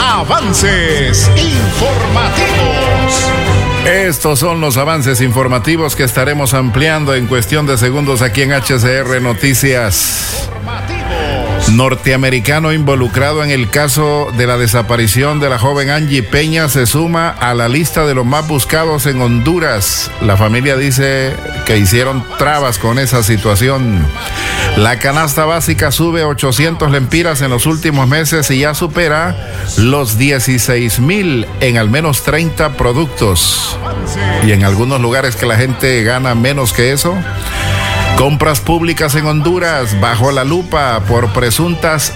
Avances informativos. Estos son los avances informativos que estaremos ampliando en cuestión de segundos aquí en HCR Noticias. Norteamericano involucrado en el caso de la desaparición de la joven Angie Peña se suma a la lista de los más buscados en Honduras. La familia dice que hicieron trabas con esa situación. La canasta básica sube 800 lempiras en los últimos meses y ya supera los 16,000 en al menos 30 productos. Y en algunos lugares que la gente gana menos que eso. Compras públicas en Honduras bajo la lupa por presuntas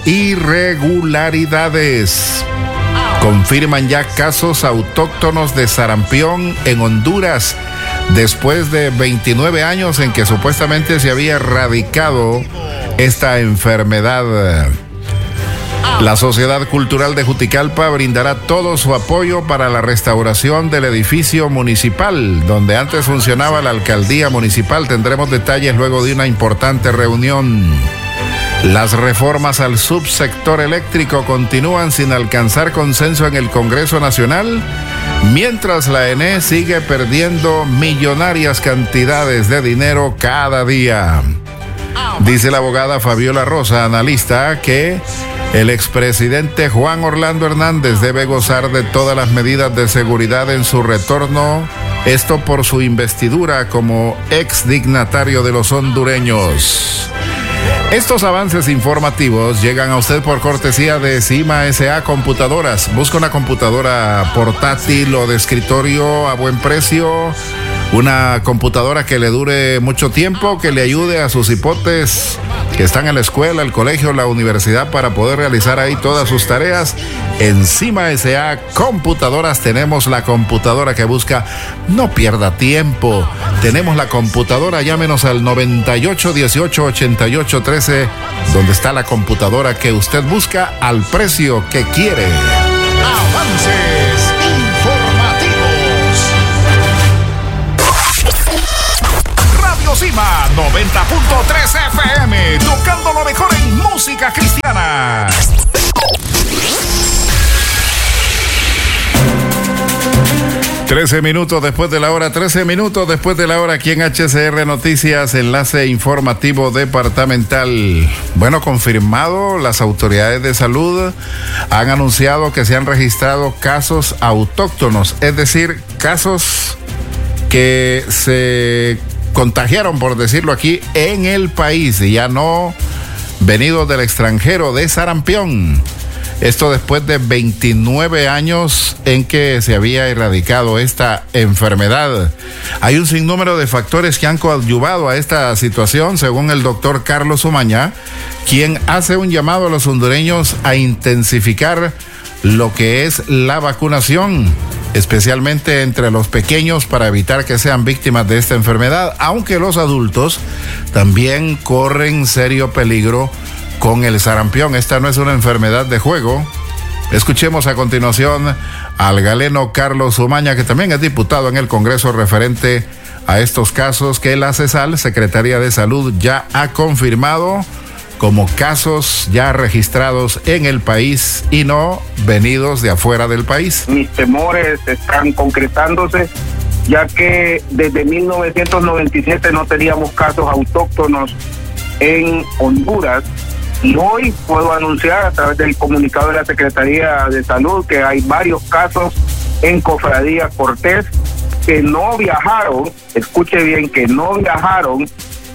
irregularidades. Confirman ya casos autóctonos de sarampión en Honduras después de 29 años en que supuestamente se había erradicado esta enfermedad. La Sociedad Cultural de Juticalpa brindará todo su apoyo para la restauración del edificio municipal, donde antes funcionaba la alcaldía municipal. Tendremos detalles luego de una importante reunión. Las reformas al subsector eléctrico continúan sin alcanzar consenso en el Congreso Nacional, mientras la ENE sigue perdiendo millonarias cantidades de dinero cada día. Dice la abogada Fabiola Rosa, analista, que el expresidente Juan Orlando Hernández debe gozar de todas las medidas de seguridad en su retorno, esto por su investidura como exdignatario de los hondureños. Estos avances informativos llegan a usted por cortesía de Cima S.A. Computadoras. Busca una computadora portátil o de escritorio a buen precio, una computadora que le dure mucho tiempo, que le ayude a sus hipotes que están en la escuela, el colegio, la universidad, para poder realizar ahí todas sus tareas. En Cima S.A. Computadoras tenemos la computadora que busca. No pierda tiempo. Tenemos la computadora, llámenos al 98 18 88 13, donde está la computadora que usted busca al precio que quiere. Avances informativos. Radio Cima 90.3 FM, tocando lo mejor en música cristiana. Trece minutos después de la hora aquí en HCR Noticias, enlace informativo departamental. Bueno, confirmado, las autoridades de salud han anunciado que se han registrado casos autóctonos, es decir, casos que se contagiaron, por decirlo aquí, en el país y ya no venidos del extranjero, de sarampión. Esto después de 29 años en que se había erradicado esta enfermedad. Hay un sinnúmero de factores que han coadyuvado a esta situación, según el doctor Carlos Umaña, quien hace un llamado a los hondureños a intensificar lo que es la vacunación, especialmente entre los pequeños, para evitar que sean víctimas de esta enfermedad, aunque los adultos también corren serio peligro con el sarampión. Esta no es una enfermedad de juego. Escuchemos a continuación al galeno Carlos Umaña, que también es diputado en el Congreso, referente a estos casos que la CESAL, Secretaría de Salud, ya ha confirmado como casos ya registrados en el país y no venidos de afuera del país. Mis temores están concretándose, ya que desde 1997 no teníamos casos autóctonos en Honduras. Y hoy puedo anunciar a través del comunicado de la Secretaría de Salud que hay varios casos en Cofradía Cortés que no viajaron, escuche bien, que no viajaron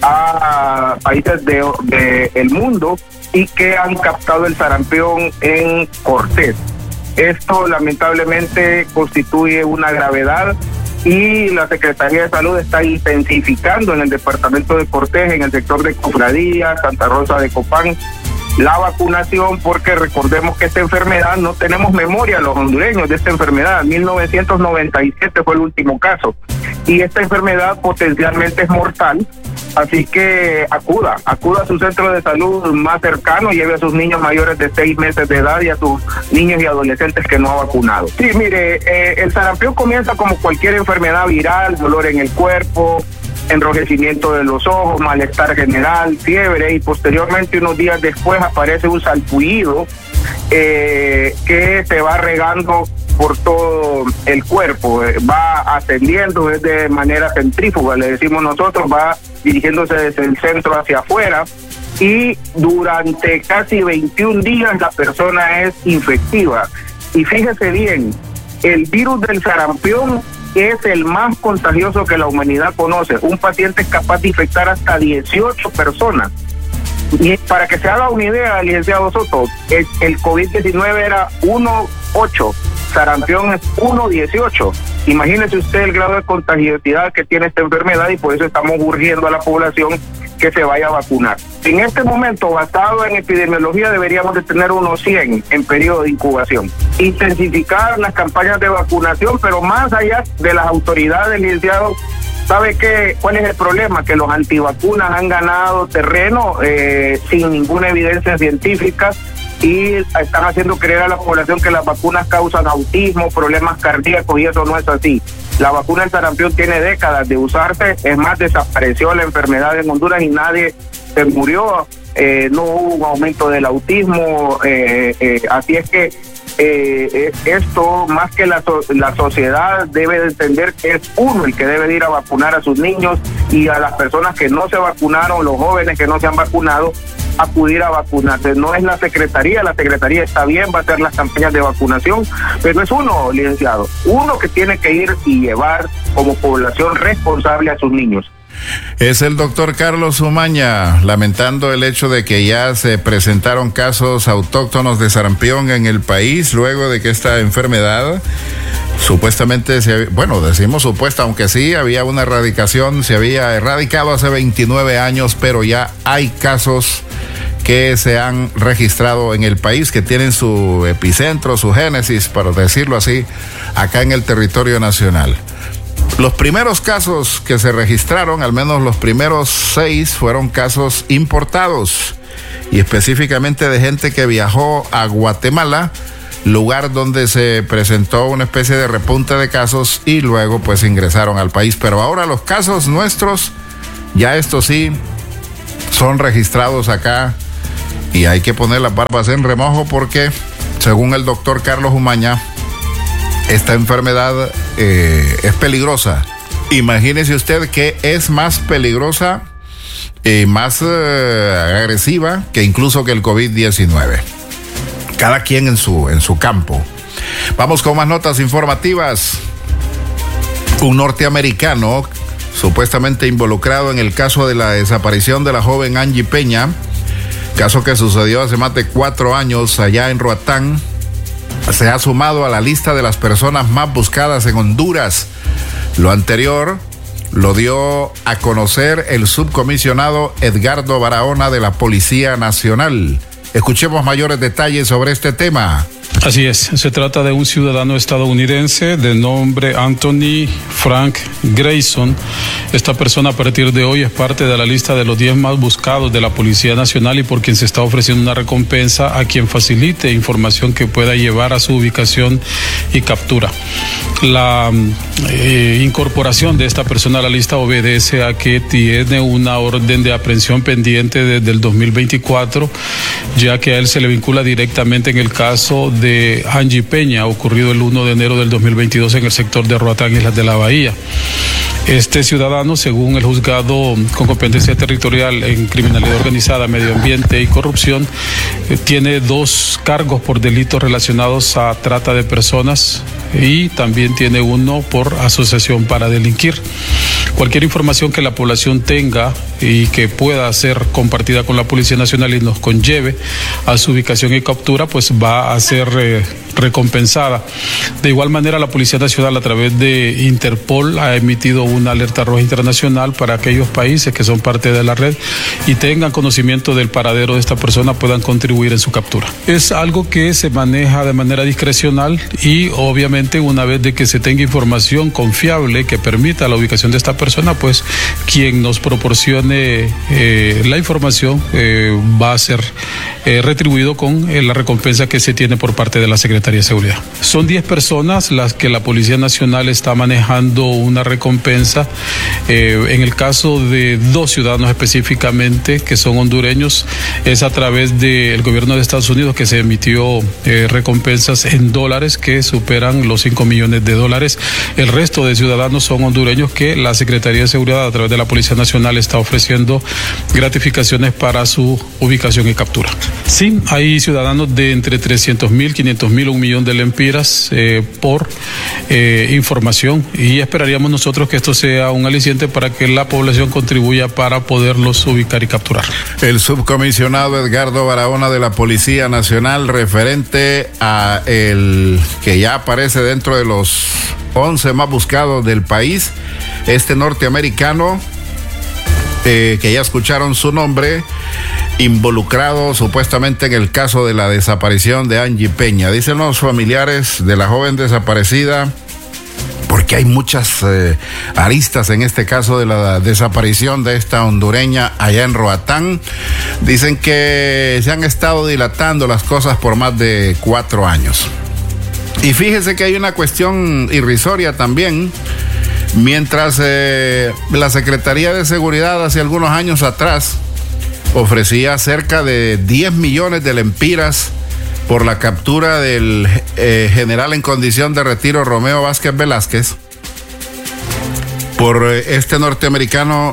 a países del mundo y que han captado el sarampión en Cortés. Esto lamentablemente constituye una gravedad y la Secretaría de Salud está intensificando en el departamento de Cortés, en el sector de Cofradía, Santa Rosa de Copán, la vacunación, porque recordemos que esta enfermedad, no tenemos memoria los hondureños de esta enfermedad. 1997 fue el último caso y esta enfermedad potencialmente es mortal. Así que acuda a su centro de salud más cercano, lleve a sus niños mayores de 6 meses de edad y a sus niños y adolescentes que no ha vacunado. Sí, mire, el sarampión comienza como cualquier enfermedad viral, dolor en el cuerpo, enrojecimiento de los ojos, malestar general, fiebre, y posteriormente unos días después aparece un salpullido que se va regando por todo el cuerpo, va ascendiendo de manera centrífuga, le decimos nosotros, va dirigiéndose desde el centro hacia afuera, y durante casi 21 días la persona es infectiva. Y fíjese bien, el virus del sarampión es el más contagioso que la humanidad conoce. Un paciente es capaz de infectar hasta 18 personas. Y para que se haga una idea, licenciado Soto, el COVID-19 era 1.8, sarampión es 1.18. Imagínese usted el grado de contagiosidad que tiene esta enfermedad, y por eso estamos urgiendo a la población que se vaya a vacunar. En este momento, basado en epidemiología, deberíamos de tener unos 100 en periodo de incubación. Intensificar las campañas de vacunación, pero más allá de las autoridades, licenciado, ¿sabe cuál es el problema? Que los antivacunas han ganado terreno sin ninguna evidencia científica, y están haciendo creer a la población que las vacunas causan autismo, problemas cardíacos, y eso no es así. La vacuna del sarampión tiene décadas de usarse, es más, desapareció la enfermedad en Honduras y nadie se murió, no hubo un aumento del autismo, así es que esto, más que la sociedad debe de entender que es uno el que debe de ir a vacunar a sus niños, y a las personas que no se vacunaron, los jóvenes que no se han vacunado, acudir a vacunarse. No es la secretaría está bien, va a hacer las campañas de vacunación, pero es uno, licenciado, uno que tiene que ir y llevar como población responsable a sus niños. Es el doctor Carlos Umaña, lamentando el hecho de que ya se presentaron casos autóctonos de sarampión en el país, luego de que esta enfermedad supuestamente, decimos supuesta, aunque sí había una erradicación, se había erradicado hace 29 años, pero ya hay casos que se han registrado en el país, que tienen su epicentro, su génesis, para decirlo así, acá en el territorio nacional. Los primeros casos que se registraron, al menos los primeros 6, fueron casos importados, y específicamente de gente que viajó a Guatemala, lugar donde se presentó una especie de repunte de casos, y luego pues ingresaron al país. Pero ahora los casos nuestros, ya estos sí, son registrados acá, y hay que poner las barbas en remojo, porque según el doctor Carlos Umaña, esta enfermedad es peligrosa. Imagínese usted que es más peligrosa y más agresiva que incluso que el COVID-19. Cada quien en su campo. Vamos con más notas informativas. Un norteamericano supuestamente involucrado en el caso de la desaparición de la joven Angie Peña, caso que sucedió hace más de 4 años allá en Roatán, se ha sumado a la lista de las personas más buscadas en Honduras. Lo anterior lo dio a conocer el subcomisionado Edgardo Barahona de la Policía Nacional. Escuchemos mayores detalles sobre este tema. Así es, se trata de un ciudadano estadounidense de nombre Anthony Frank Grayson. Esta persona a partir de hoy es parte de la lista de los 10 más buscados de la Policía Nacional, y por quien se está ofreciendo una recompensa a quien facilite información que pueda llevar a su ubicación y captura. La incorporación de esta persona a la lista obedece a que tiene una orden de aprehensión pendiente desde el 2024, ya que a él se le vincula directamente en el caso de Angie Peña, ocurrido el 1 de enero del 2022 en el sector de Roatán, Islas de la Bahía. Este ciudadano, según el juzgado con competencia territorial en criminalidad organizada, medio ambiente y corrupción, tiene 2 cargos por delitos relacionados a trata de personas, y también tiene uno por asociación para delinquir. Cualquier información que la población tenga y que pueda ser compartida con la Policía Nacional y nos conlleve a su ubicación y captura, pues va a ser recompensada. De igual manera, la Policía Nacional, a través de Interpol, ha emitido una alerta roja internacional para aquellos países que son parte de la red y tengan conocimiento del paradero de esta persona, puedan contribuir en su captura. Es algo que se maneja de manera discrecional, y obviamente una vez de que se tenga información confiable que permita la ubicación de esta persona, pues quien nos proporcione la información va a ser retribuido con la recompensa que se tiene por parte de la Secretaría. Secretaría de Seguridad. Son 10 personas las que la Policía Nacional está manejando una recompensa. En el caso de 2 ciudadanos específicamente, que son hondureños, es a través del gobierno de Estados Unidos que se emitió recompensas en dólares que superan los $5 millones. El resto de ciudadanos son hondureños que la Secretaría de Seguridad a través de la Policía Nacional está ofreciendo gratificaciones para su ubicación y captura. Sí, hay ciudadanos de entre 300,000, 500,000, 1 millón de lempiras por información, y esperaríamos nosotros que esto sea un aliciente para que la población contribuya para poderlos ubicar y capturar. El subcomisionado Edgardo Barahona de la Policía Nacional, referente a el que ya aparece dentro de los 11 más buscados del país, este norteamericano, que ya escucharon su nombre, involucrado supuestamente en el caso de la desaparición de Angie Peña. Dicen los familiares de la joven desaparecida, porque hay muchas aristas en este caso de la desaparición de esta hondureña allá en Roatán. Dicen que se han estado dilatando las cosas por más de 4 años. Y fíjese que hay una cuestión irrisoria también. Mientras la Secretaría de Seguridad hace algunos años atrás ofrecía cerca de 10 millones de lempiras por la captura del general en condición de retiro Romeo Vázquez Velázquez, por este norteamericano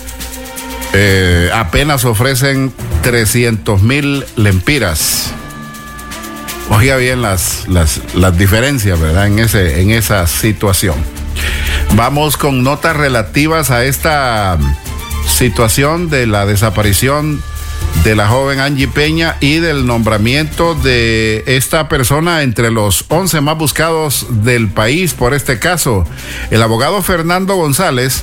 apenas ofrecen 300,000 lempiras. Oiga bien las diferencias, ¿verdad? En esa situación. Vamos con notas relativas a esta situación de la desaparición de la joven Angie Peña y del nombramiento de esta persona entre los 11 más buscados del país por este caso. El abogado Fernando González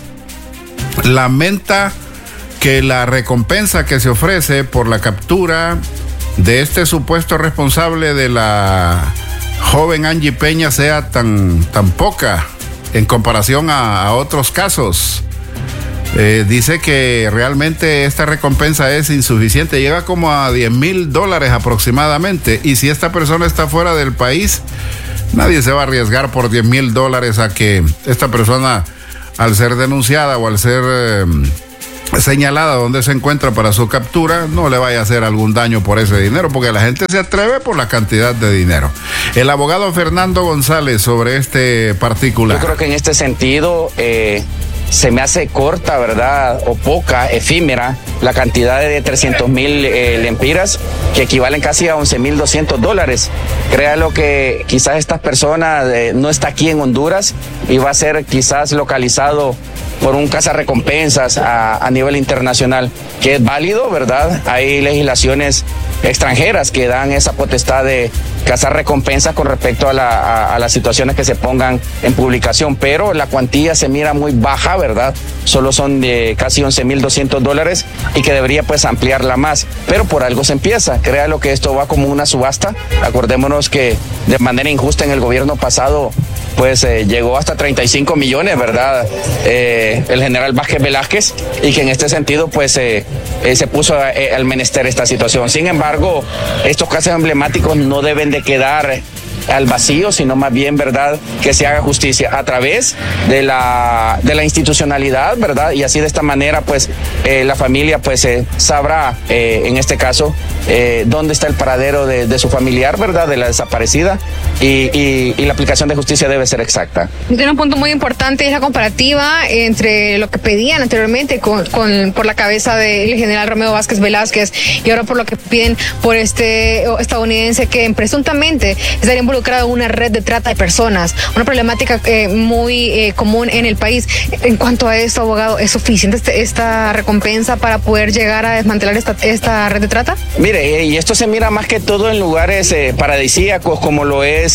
lamenta que la recompensa que se ofrece por la captura de este supuesto responsable de la joven Angie Peña sea tan poca en comparación a otros casos. Dice que realmente esta recompensa es insuficiente, llega como a $10,000 aproximadamente, y si esta persona está fuera del país, nadie se va a arriesgar por $10,000 a que esta persona, al ser denunciada o al ser señalada donde se encuentra para su captura, no le vaya a hacer algún daño por ese dinero, porque la gente se atreve por la cantidad de dinero. El abogado Fernando González sobre este particular. Yo creo que en este sentido se me hace corta, ¿verdad? O poca, efímera, la cantidad de 300,000 lempiras, que equivalen casi a $11,200. Créalo que quizás estas personas no está aquí en Honduras y va a ser quizás localizado por un cazarrecompensas a nivel internacional, que es válido, ¿verdad? Hay legislaciones extranjeras que dan esa potestad de cazar recompensas con respecto a las situaciones que se pongan en publicación, pero la cuantía se mira muy baja, ¿verdad? Solo son de casi $11,200 y que debería pues ampliarla más, pero por algo se empieza. Créalo que esto va como una subasta. Acordémonos que de manera injusta en el gobierno pasado pues llegó hasta 35 millones, ¿verdad? El general Vázquez Velázquez, y que en este sentido pues se puso al menester esta situación. Sin embargo, estos casos emblemáticos no deben de quedar al vacío, sino más bien, ¿verdad?, que se haga justicia a través de la institucionalidad, ¿verdad? Y así de esta manera, pues, la familia, pues, sabrá, en este caso, dónde está el paradero de su familiar, ¿verdad?, de la desaparecida, y la aplicación de justicia debe ser exacta. Tiene un punto muy importante, es la comparativa entre lo que pedían anteriormente por la cabeza del general Romeo Vázquez Velázquez y ahora por lo que piden por este estadounidense que presuntamente estaría involucrado en una red de trata de personas, una problemática muy común en el país. En cuanto a esto, abogado, ¿es suficiente esta recompensa para poder llegar a desmantelar esta red de trata? Mire, y esto se mira más que todo en lugares paradisíacos como lo es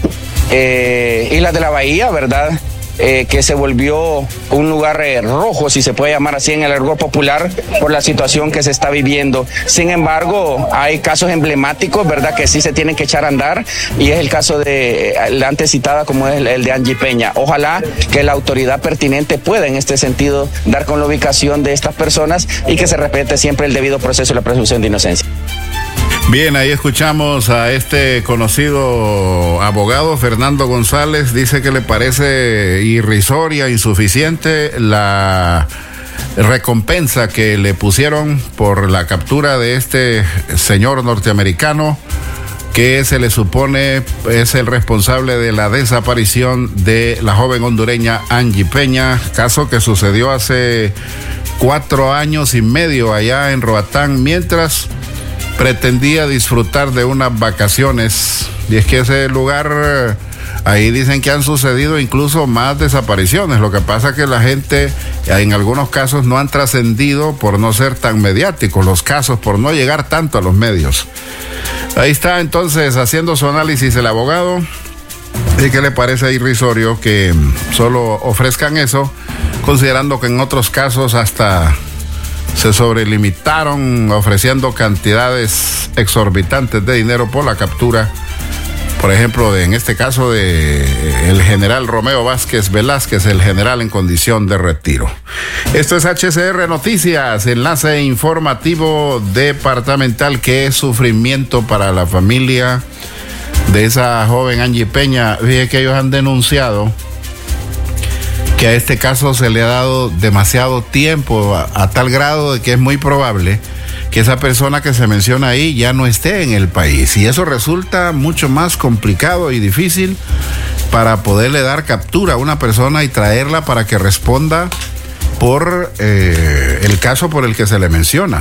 Islas de la Bahía, ¿verdad? Que se volvió un lugar rojo, si se puede llamar así en el argot popular, por la situación que se está viviendo. Sin embargo, hay casos emblemáticos, ¿verdad?, que sí se tienen que echar a andar, y es el caso de la antes citada, como es el de Angie Peña. Ojalá que la autoridad pertinente pueda en este sentido dar con la ubicación de estas personas y que se respete siempre el debido proceso y la presunción de inocencia. Bien, ahí escuchamos a este conocido abogado, Fernando González. Dice que le parece irrisoria, insuficiente la recompensa que le pusieron por la captura de este señor norteamericano que se le supone es el responsable de la desaparición de la joven hondureña Angie Peña, caso que sucedió hace 4 años y medio allá en Roatán, mientras pretendía disfrutar de unas vacaciones. Y es que ese lugar, ahí dicen que han sucedido incluso más desapariciones. Lo que pasa es que la gente, en algunos casos, no han trascendido por no ser tan mediáticos los casos, por no llegar tanto a los medios. Ahí está entonces haciendo su análisis el abogado. ¿Y qué le parece irrisorio que solo ofrezcan eso, considerando que en otros casos hasta se sobrelimitaron ofreciendo cantidades exorbitantes de dinero por la captura? Por ejemplo, en este caso de el general Romeo Vázquez Velázquez, el general en condición de retiro. Esto es HCR Noticias, enlace informativo departamental. Qué sufrimiento para la familia de esa joven Angie Peña. Fíjate que ellos han denunciado que a este caso se le ha dado demasiado tiempo, a tal grado de que es muy probable que esa persona que se menciona ahí ya no esté en el país. Y eso resulta mucho más complicado y difícil para poderle dar captura a una persona y traerla para que responda por el caso por el que se le menciona.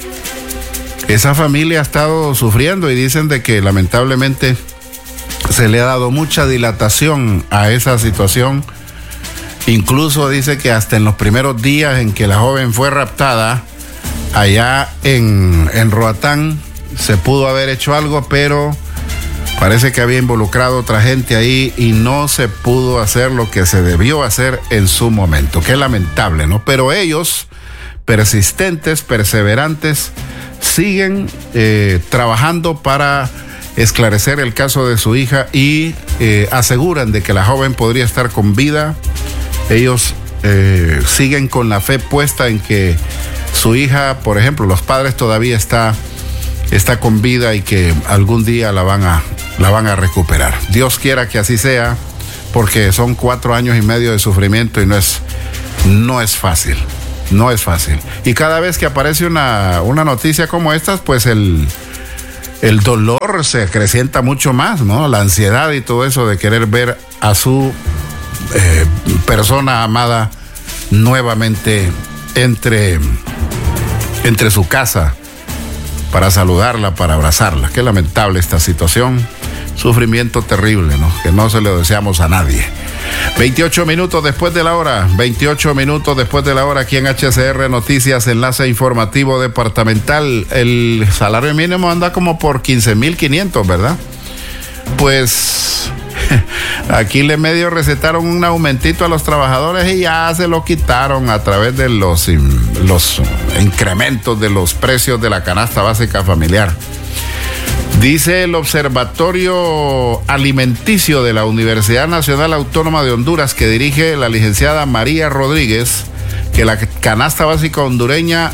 Esa familia ha estado sufriendo y dicen de que lamentablemente se le ha dado mucha dilatación a esa situación. Incluso dice que hasta en los primeros días en que la joven fue raptada allá en Roatán se pudo haber hecho algo, pero parece que había involucrado otra gente ahí y no se pudo hacer lo que se debió hacer en su momento. Qué lamentable, ¿no? Pero ellos, persistentes, perseverantes, siguen trabajando para esclarecer el caso de su hija y aseguran de que la joven podría estar con vida. Ellos siguen con la fe puesta en que su hija, por ejemplo, los padres todavía está con vida y que algún día la van a recuperar. Dios quiera que así sea, porque son 4 años y medio de sufrimiento y no es fácil. No es fácil. Y cada vez que aparece una noticia como esta, pues el dolor se acrecienta mucho más, ¿no? La ansiedad y todo eso de querer ver a su persona amada nuevamente entre su casa para saludarla, para abrazarla. Qué lamentable esta situación. Sufrimiento terrible, ¿no? Que no se lo deseamos a nadie. 28 minutos después de la hora. 28 minutos después de la hora aquí en HCR Noticias, enlace informativo departamental. El salario mínimo anda como por 15,500, ¿verdad? Pues aquí le medio recetaron un aumentito a los trabajadores y ya se lo quitaron a través de los incrementos de los precios de la canasta básica familiar. Dice el Observatorio Alimenticio de la Universidad Nacional Autónoma de Honduras, que dirige la licenciada María Rodríguez, que la canasta básica hondureña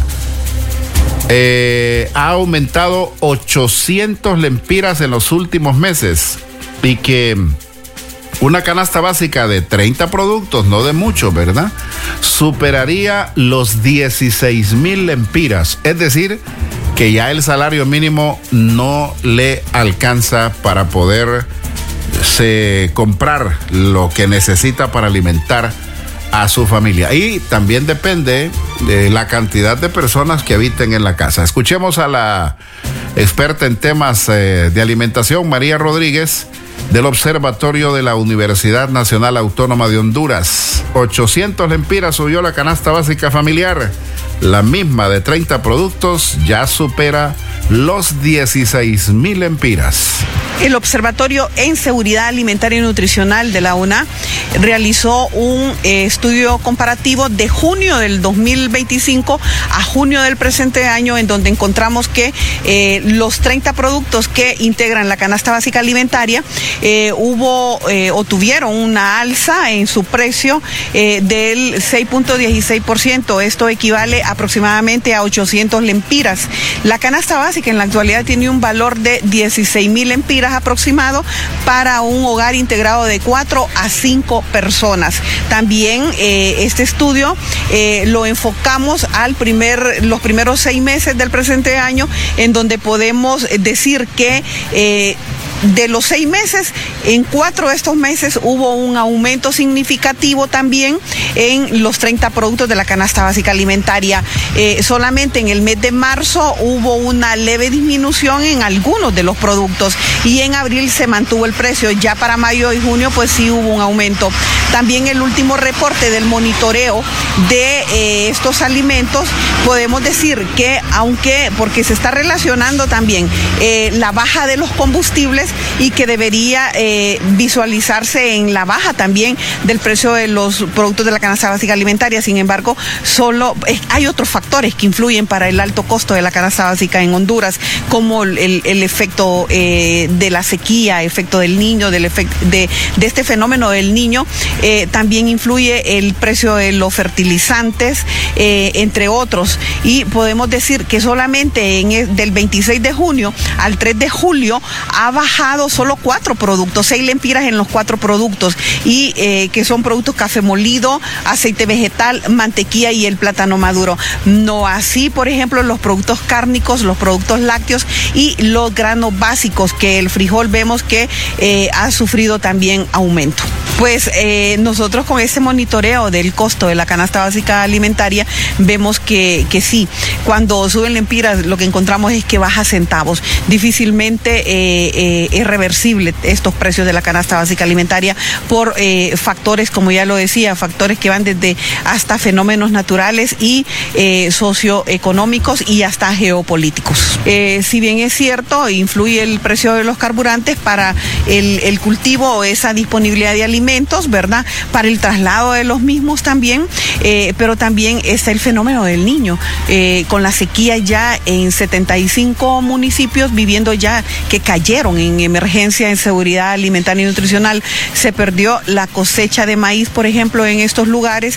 ha aumentado 800 lempiras en los últimos meses y que una canasta básica de 30 productos, no de muchos, ¿verdad?, superaría los 16,000 lempiras. Es decir, que ya el salario mínimo no le alcanza para poder comprar lo que necesita para alimentar a su familia. Y también depende de la cantidad de personas que habiten en la casa. Escuchemos a la experta en temas de alimentación, María Rodríguez, del Observatorio de la Universidad Nacional Autónoma de Honduras. 800 lempiras subió la canasta básica familiar. La misma de 30 productos ya supera los 16,000 lempiras. El Observatorio en Seguridad Alimentaria y Nutricional de la UNA realizó un estudio comparativo de junio del 2025 a junio del presente año, en donde encontramos que los 30 productos que integran la canasta básica alimentaria tuvieron una alza en su precio del 6.16%. Esto equivale aproximadamente a 800 lempiras. La canasta básica básica en la actualidad tiene un valor de 16.000 lempiras aproximado para un hogar integrado de 4 a 5 personas. También este estudio lo enfocamos los primeros 6 meses del presente año, en donde podemos decir que de los 6 meses, en 4 de estos meses hubo un aumento significativo también en los 30 productos de la canasta básica alimentaria. Solamente en el mes de marzo hubo una leve disminución en algunos de los productos y en abril se mantuvo el precio. Ya para mayo y junio pues sí hubo un aumento. También el último reporte del monitoreo de estos alimentos, podemos decir que porque se está relacionando también la baja de los combustibles y que debería visualizarse en la baja también del precio de los productos de la canasta básica alimentaria. Sin embargo, hay otros factores que influyen para el alto costo de la canasta básica en Honduras, como el efecto de la sequía, efecto del niño, de este fenómeno del niño. También influye el precio de los fertilizantes, entre otros. Y podemos decir que solamente del 26 de junio al 3 de julio ha bajado solo 4 productos, 6 lempiras en los 4 productos, y que son productos café molido, aceite vegetal, mantequilla y el plátano maduro. No así, por ejemplo, los productos cárnicos, los productos lácteos y los granos básicos, que el frijol vemos que ha sufrido también aumento. Pues nosotros con este monitoreo del costo de la canasta básica alimentaria vemos que sí, cuando suben lempiras lo que encontramos es que baja centavos. Difícilmente es reversible estos precios de la canasta básica alimentaria por factores, como ya lo decía, factores que van desde hasta fenómenos naturales y socioeconómicos y hasta geopolíticos. Si bien es cierto, influye el precio de los carburantes para el cultivo o esa disponibilidad de alimentos, ¿verdad? Para el traslado de los mismos también, pero también está el fenómeno del niño, con la sequía ya en 75 municipios viviendo ya que cayeron en emergencia en seguridad alimentaria y nutricional. Se perdió la cosecha de maíz, por ejemplo, en estos lugares,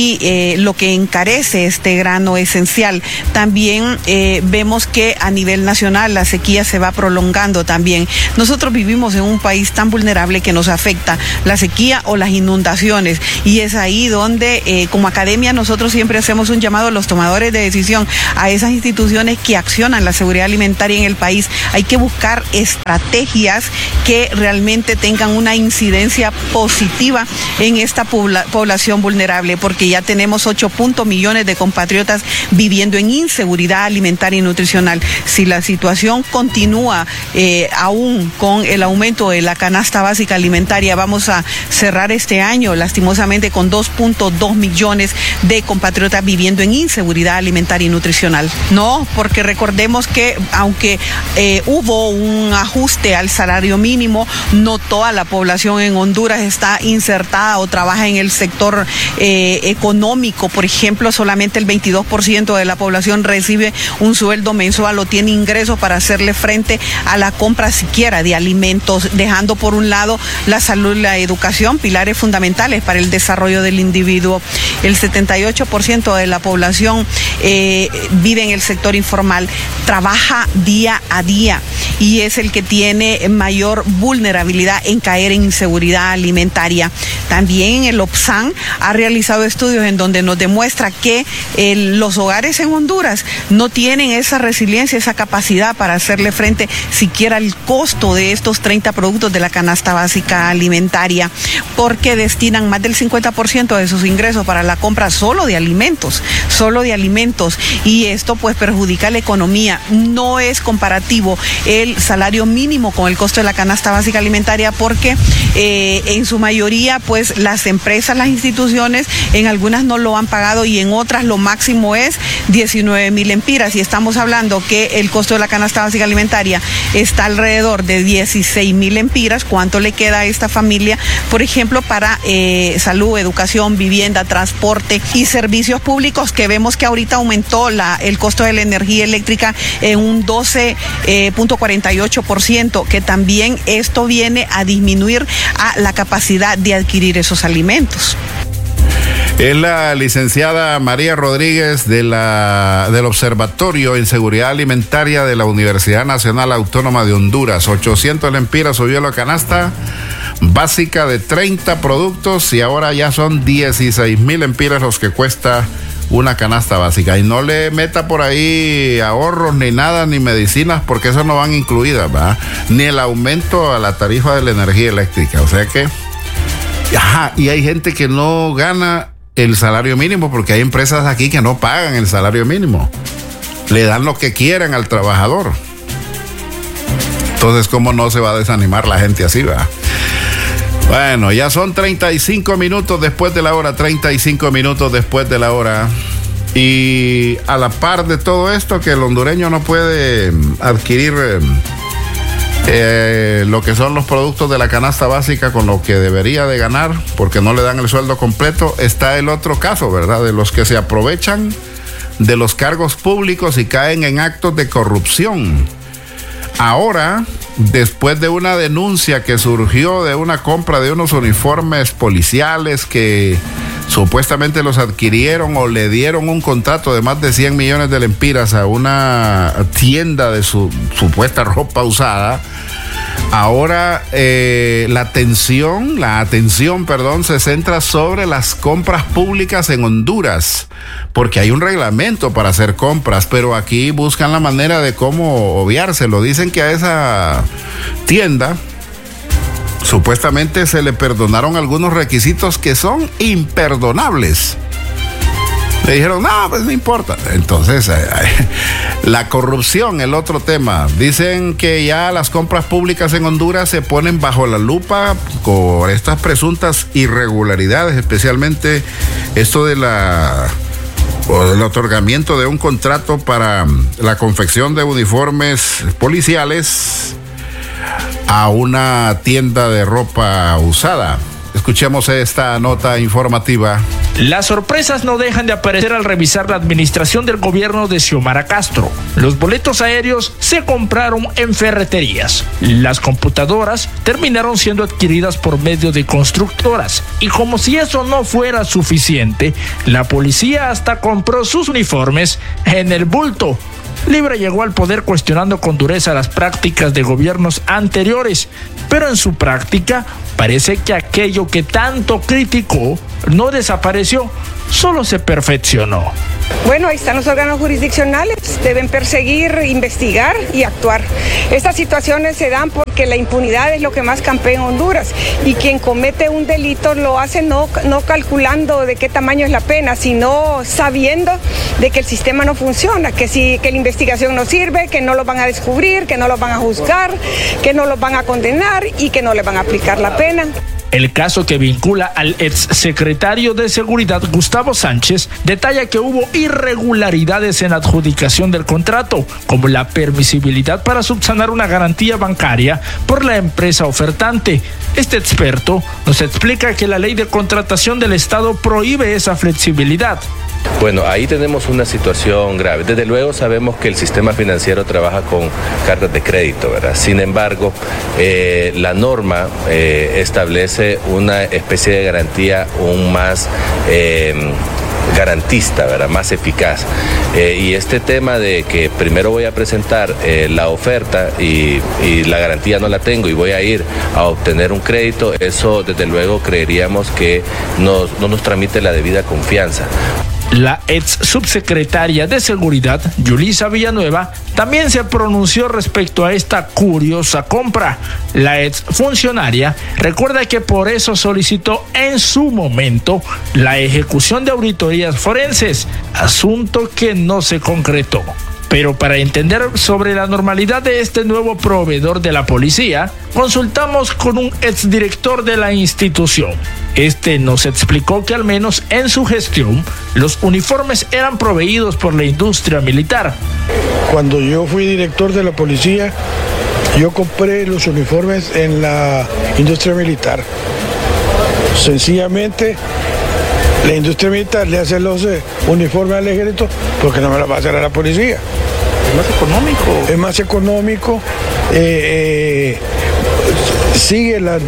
y lo que encarece este grano esencial. También vemos que a nivel nacional la sequía se va prolongando también. Nosotros vivimos en un país tan vulnerable que nos afecta la sequía o las inundaciones, y es ahí donde como academia nosotros siempre hacemos un llamado a los tomadores de decisión, a esas instituciones que accionan la seguridad alimentaria en el país. Hay que buscar estrategias que realmente tengan una incidencia positiva en esta población vulnerable, porque ya tenemos 8 millones de compatriotas viviendo en inseguridad alimentaria y nutricional. Si la situación continúa aún con el aumento de la canasta básica alimentaria, vamos a cerrar este año lastimosamente con 2.2 millones de compatriotas viviendo en inseguridad alimentaria y nutricional. No, porque recordemos que aunque hubo un ajuste al salario mínimo, no toda la población en Honduras está insertada o trabaja en el sector económico. Por ejemplo, solamente el 22% de la población recibe un sueldo mensual o tiene ingresos para hacerle frente a la compra siquiera de alimentos, dejando por un lado la salud y la educación, pilares fundamentales para el desarrollo del individuo. El 78% de la población vive en el sector informal, trabaja día a día y es el que tiene mayor vulnerabilidad en caer en inseguridad alimentaria. También el OPSAN ha realizado estudios en donde nos demuestra que los hogares en Honduras no tienen esa resiliencia, esa capacidad para hacerle frente siquiera al costo de estos 30 productos de la canasta básica alimentaria, porque destinan más del 50% de sus ingresos para la compra solo de alimentos, y esto pues perjudica la economía. No es comparativo el salario mínimo con el costo de la canasta básica alimentaria, porque en su mayoría pues las empresas, las instituciones, en algunas no lo han pagado y en otras lo máximo es 19.000 lempiras, y estamos hablando que el costo de la canasta básica alimentaria está alrededor de 16.000 lempiras. ¿Cuánto le queda a esta familia, por ejemplo, para salud, educación, vivienda, transporte y servicios públicos, que vemos que ahorita aumentó el costo de la energía eléctrica en un 12.48%, que también esto viene a disminuir a la capacidad de adquirir esos alimentos? Es la licenciada María Rodríguez del Observatorio en Seguridad Alimentaria de la Universidad Nacional Autónoma de Honduras. 800 lempiras subió la canasta básica de 30 productos y ahora ya son 16,000 lempiras los que cuesta una canasta básica. Y no le meta por ahí ahorros ni nada, ni medicinas, porque eso no van incluidas, ¿verdad? Ni el aumento a la tarifa de la energía eléctrica. O sea que, y hay gente que no gana el salario mínimo, porque hay empresas aquí que no pagan el salario mínimo. Le dan lo que quieran al trabajador. Entonces, ¿cómo no se va a desanimar la gente así, va? Bueno, ya son 35 minutos después de la hora, 35 minutos después de la hora. Y a la par de todo esto, que el hondureño no puede adquirir lo que son los productos de la canasta básica con lo que debería de ganar, porque no le dan el sueldo completo, está el otro caso, ¿verdad? De los que se aprovechan de los cargos públicos y caen en actos de corrupción. Ahora, después de una denuncia que surgió de una compra de unos uniformes policiales que supuestamente los adquirieron o le dieron un contrato de más de 100 millones de lempiras a una tienda de su supuesta ropa usada, ahora la atención, se centra sobre las compras públicas en Honduras, porque hay un reglamento para hacer compras, pero aquí buscan la manera de cómo obviárselo. Dicen que a esa tienda supuestamente se le perdonaron algunos requisitos que son imperdonables. Le dijeron, no, pues no importa. Entonces, la corrupción, el otro tema. Dicen que ya las compras públicas en Honduras se ponen bajo la lupa por estas presuntas irregularidades, especialmente esto de el otorgamiento de un contrato para la confección de uniformes policiales a una tienda de ropa usada. Escuchemos esta nota informativa. Las sorpresas no dejan de aparecer al revisar la administración del gobierno de Xiomara Castro. Los boletos aéreos se compraron en ferreterías. Las computadoras terminaron siendo adquiridas por medio de constructoras. Y como si eso no fuera suficiente, la policía hasta compró sus uniformes en el bulto. Libre llegó al poder cuestionando con dureza las prácticas de gobiernos anteriores, pero en su práctica parece que aquello que tanto criticó no desapareció, solo se perfeccionó. Bueno, ahí están los órganos jurisdiccionales, deben perseguir, investigar y actuar. Estas situaciones se dan porque la impunidad es lo que más campea en Honduras y quien comete un delito lo hace no calculando de qué tamaño es la pena, sino sabiendo de que el sistema no funciona, que la investigación no sirve, que no lo van a descubrir, que no lo van a juzgar, que no lo van a condenar y que no le van a aplicar la pena. El caso que vincula al exsecretario de Seguridad, Gustavo Sánchez, detalla que hubo irregularidades en la adjudicación del contrato, como la permisibilidad para subsanar una garantía bancaria por la empresa ofertante. Este experto nos explica que la ley de contratación del Estado prohíbe esa flexibilidad. Bueno, ahí tenemos una situación grave. Desde luego sabemos que el sistema financiero trabaja con cartas de crédito, ¿verdad? Sin embargo, la norma establece una especie de garantía aún más garantista, ¿verdad? Más eficaz. Y este tema de que primero voy a presentar la oferta y la garantía no la tengo y voy a ir a obtener un crédito, eso desde luego creeríamos que no nos tramite la debida confianza. La ex subsecretaria de Seguridad, Yulisa Villanueva, también se pronunció respecto a esta curiosa compra. La ex funcionaria recuerda que por eso solicitó en su momento la ejecución de auditorías forenses, asunto que no se concretó. Pero para entender sobre la normalidad de este nuevo proveedor de la policía, consultamos con un exdirector de la institución. Este nos explicó que al menos en su gestión, los uniformes eran proveídos por la industria militar. Cuando yo fui director de la policía, yo compré los uniformes en la industria militar. Sencillamente, la industria militar le hace los uniformes al ejército porque no me la va a hacer a la policía. ¿Es más económico? Es más económico. Sigue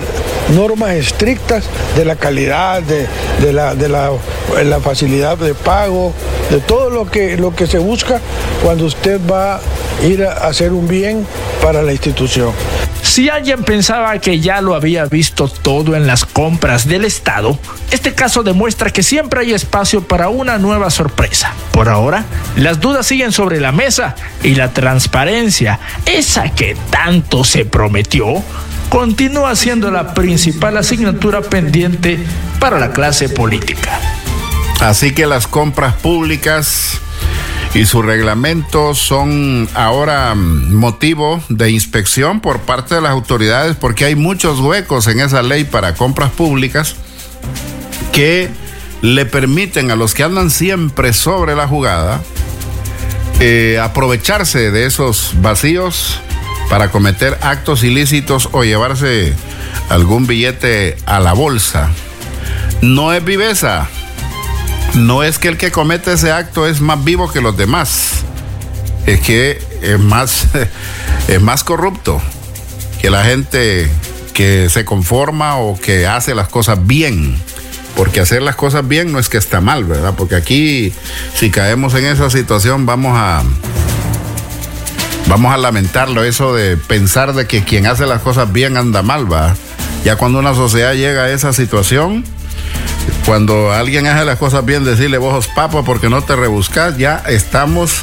normas estrictas de la calidad, de la facilidad de pago, de todo lo que se busca cuando usted va a ir a hacer un bien para la institución. Si alguien pensaba que ya lo había visto todo en las compras del Estado, este caso demuestra que siempre hay espacio para una nueva sorpresa. Por ahora, las dudas siguen sobre la mesa y la transparencia, esa que tanto se prometió, continúa siendo la principal asignatura pendiente para la clase política. Así que las compras públicas y su reglamento son ahora motivo de inspección por parte de las autoridades, porque hay muchos huecos en esa ley para compras públicas que le permiten a los que andan siempre sobre la jugada aprovecharse de esos vacíos para cometer actos ilícitos o llevarse algún billete a la bolsa. No es viveza. No es que el que comete ese acto es más vivo que los demás, es que es más corrupto que la gente que se conforma o que hace las cosas bien, porque hacer las cosas bien no es que está mal, ¿verdad? Porque aquí, si caemos en esa situación, vamos a lamentarlo, eso de pensar de que quien hace las cosas bien anda mal, ¿va? Ya cuando una sociedad llega a esa situación, cuando alguien hace las cosas bien, decirle vos papa porque no te rebuscas, ya estamos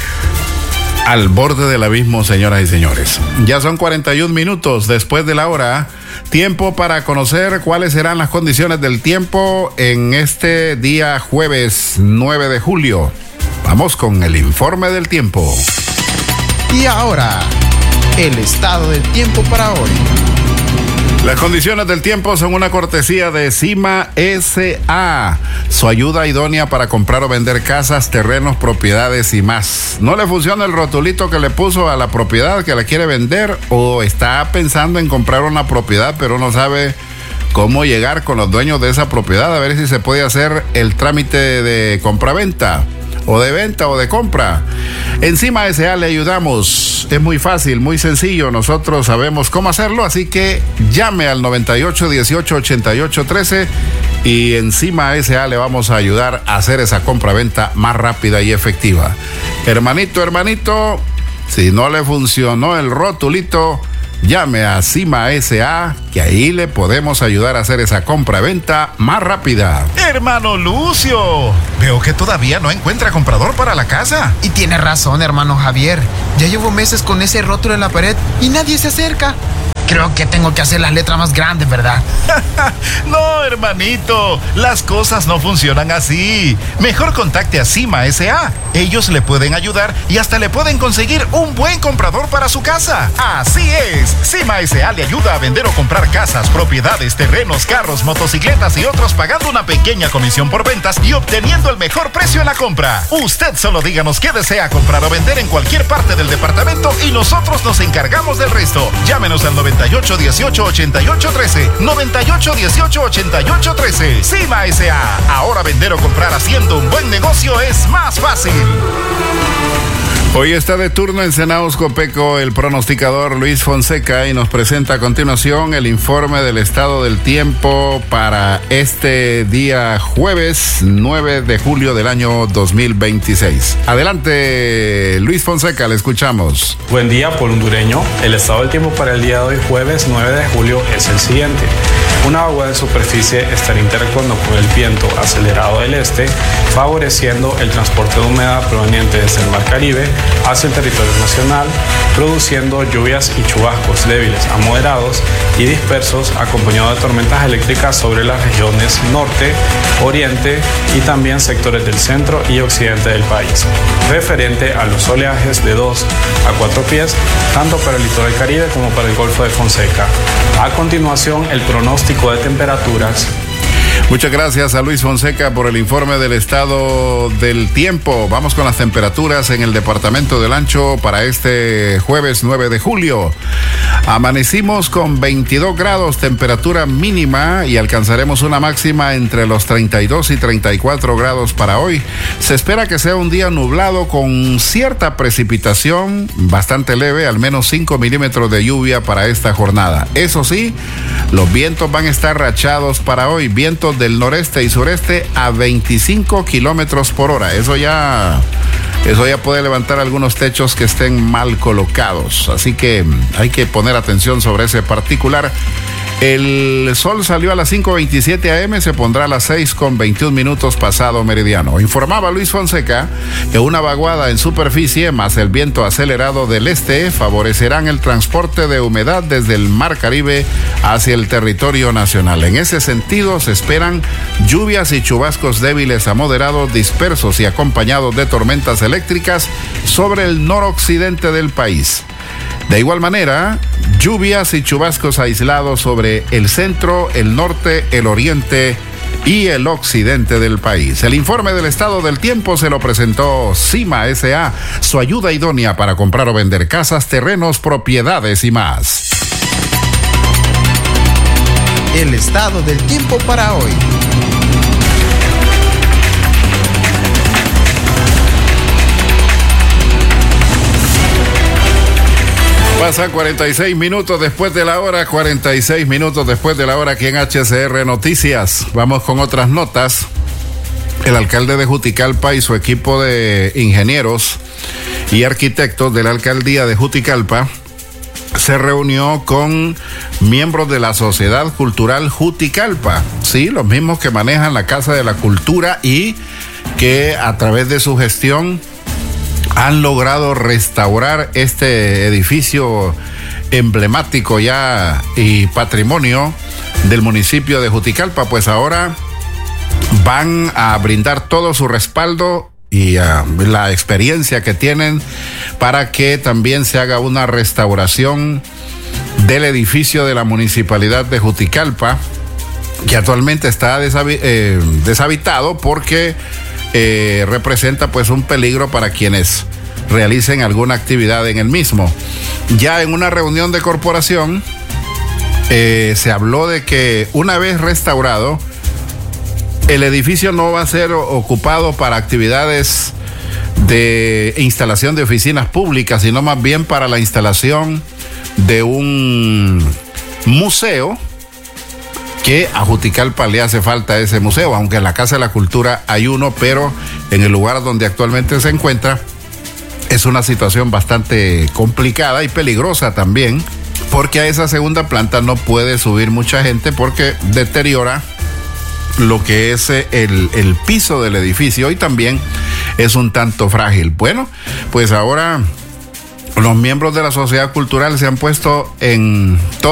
al borde del abismo, señoras y señores. Ya son 41 minutos después de la hora. Tiempo para conocer cuáles serán las condiciones del tiempo en este día jueves 9 de julio. Vamos con el informe del tiempo. Y ahora, el estado del tiempo para hoy. Las condiciones del tiempo son una cortesía de Cima S.A., su ayuda idónea para comprar o vender casas, terrenos, propiedades y más. ¿No le funciona el rotulito que le puso a la propiedad que la quiere vender, o está pensando en comprar una propiedad pero no sabe cómo llegar con los dueños de esa propiedad a ver si se puede hacer el trámite de compraventa o de venta o de compra? En Cima S.A. le ayudamos. Es muy fácil, muy sencillo. Nosotros sabemos cómo hacerlo, así que llame al 98 18 88 13 y en Cima S.A. le vamos a ayudar a hacer esa compraventa más rápida y efectiva. Hermanito, si no le funcionó el rotulito, llame a Cima S.A., que ahí le podemos ayudar a hacer esa compra-venta más rápida. Hermano Lucio, veo que todavía no encuentra comprador para la casa. Y tiene razón, hermano Javier. Ya llevo meses con ese rótulo en la pared y nadie se acerca. Creo que tengo que hacer las letras más grandes, ¿verdad? No, hermanito, las cosas no funcionan así. Mejor contacte a Cima S.A. Ellos le pueden ayudar y hasta le pueden conseguir un buen comprador para su casa. Así es, Cima S.A. le ayuda a vender o comprar casas, propiedades, terrenos, carros, motocicletas y otros, pagando una pequeña comisión por ventas y obteniendo el mejor precio en la compra. Usted solo díganos qué desea comprar o vender en cualquier parte del departamento y nosotros nos encargamos del resto. Llámenos al 98 18 88 13. 98 18 88 13. Cima S.A. Ahora vender o comprar haciendo un buen negocio es más fácil. Hoy está de turno en Senaos Copeco el pronosticador Luis Fonseca y nos presenta a continuación el informe del estado del tiempo para este día jueves 9 de julio del año 2026. Adelante, Luis Fonseca, le escuchamos. Buen día, pueblo hondureño. El estado del tiempo para el día de hoy, jueves 9 de julio, es el siguiente. Una agua de superficie estará interactuando con el viento acelerado del este, favoreciendo el transporte de humedad proveniente desde el Mar Caribe hacia el territorio nacional, produciendo lluvias y chubascos débiles a moderados y dispersos, acompañados de tormentas eléctricas sobre las regiones norte, oriente y también sectores del centro y occidente del país. Referente a los oleajes de 2 a 4 pies, tanto para el litoral Caribe como para el Golfo de Fonseca. A continuación, el pronóstico de temperaturas. Muchas gracias a Luis Fonseca por el informe del estado del tiempo. Vamos con las temperaturas en el departamento del Ancho para este jueves 9 de julio. Amanecimos con 22 grados temperatura mínima y alcanzaremos una máxima entre los 32 y 34 grados para hoy. Se espera que sea un día nublado con cierta precipitación bastante leve, al menos 5 milímetros de lluvia para esta jornada. Eso sí, los vientos van a estar rachados para hoy, vientos del noreste y sureste a 25 kilómetros por hora. Eso ya puede levantar algunos techos que estén mal colocados. Así que hay que poner atención sobre ese particular. El sol salió a las 5:27 a.m., se pondrá a las 6:21 pasado meridiano. Informaba Luis Fonseca que una vaguada en superficie más el viento acelerado del este favorecerán el transporte de humedad desde el Mar Caribe hacia el territorio nacional. En ese sentido, se esperan lluvias y chubascos débiles a moderados dispersos y acompañados de tormentas eléctricas sobre el noroccidente del país. De igual manera, lluvias y chubascos aislados sobre el centro, el norte, el oriente y el occidente del país. El informe del estado del tiempo se lo presentó CIMA S.A., su ayuda idónea para comprar o vender casas, terrenos, propiedades y más. El estado del tiempo para hoy. Pasa 46 minutos después de la hora, 46 minutos después de la hora aquí en HCR Noticias. Vamos con otras notas. El alcalde de Juticalpa y su equipo de ingenieros y arquitectos de la alcaldía de Juticalpa se reunió con miembros de la Sociedad Cultural Juticalpa, sí, los mismos que manejan la Casa de la Cultura y que a través de su gestión han logrado restaurar este edificio emblemático ya y patrimonio del municipio de Juticalpa. Pues ahora van a brindar todo su respaldo y la experiencia que tienen para que también se haga una restauración del edificio de la municipalidad de Juticalpa, que actualmente está deshabitado porque representa pues un peligro para quienes realicen alguna actividad en el mismo. Ya en una reunión de corporación se habló de que una vez restaurado, el edificio no va a ser ocupado para actividades de instalación de oficinas públicas, sino más bien para la instalación de un museo, que a Juticalpa le hace falta ese museo, aunque en la Casa de la Cultura hay uno, pero en el lugar donde actualmente se encuentra es una situación bastante complicada y peligrosa también, porque a esa segunda planta no puede subir mucha gente porque deteriora lo que es el piso del edificio y también es un tanto frágil. Bueno, pues ahora los miembros de la sociedad cultural se han puesto en todo